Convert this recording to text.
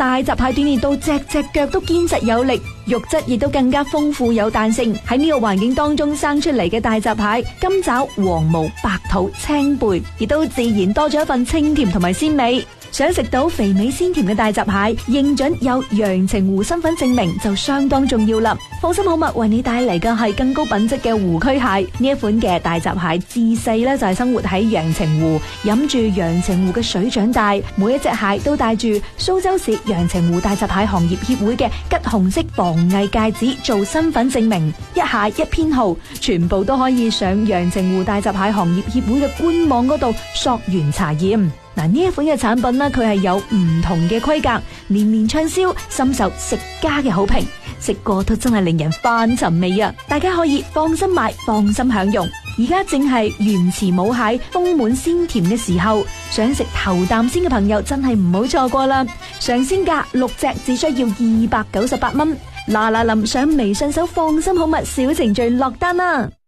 大閘蟹鍛煉到隻隻腳都堅實有力，肉質亦都更加豐富有彈性。喺呢個環境當中生出嚟嘅大閘蟹，金爪、黃毛、白肚、青背，亦都自然多咗一份清甜同埋鮮美。想食到肥美鮮甜嘅大閘蟹，認準有陽澄湖身份證明就相當重要啦。放心好物為你帶嚟嘅係更高品質嘅湖區蟹。呢一款嘅大閘蟹自細咧就係生活喺陽澄湖，飲住陽澄湖嘅水長大。每一隻蟹都帶住蘇州市陽澄湖大閘蟹行業協會嘅橘紅色防偽戒指做身份證明，一蟹一編號，全部都可以上陽澄湖大閘蟹行業協會嘅官網嗰度溯源查驗。嗱，呢一款嘅產品呢，佢係有唔同嘅規格，年年暢銷，深受食家嘅好評。食過都真係令人翻尋味啊！大家可以放心買，放心享用。而家正係原池母蟹豐滿鮮甜嘅時候，想食頭啖先嘅朋友真係唔好錯過啦！上鮮價6隻只需要298蚊，嗱臨上微信搜放心好物小程序落單啦！